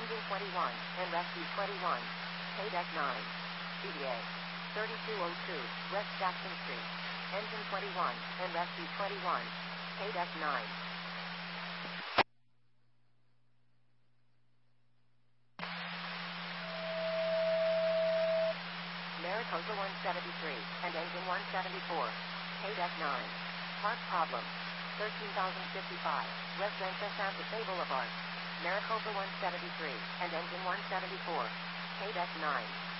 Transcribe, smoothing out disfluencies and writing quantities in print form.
Engine 21, and Rescue 21. Paydeck 9. CDA 3202, West Jackson Street. Engine 21, and Rescue 21. Paydeck 9. Mariposa 173, and Engine 174. Paydeck 9. Park problem. 13,055, Residential Santa Fe Boulevard. Maricopa 173, and Engine 174. Paydeck 9.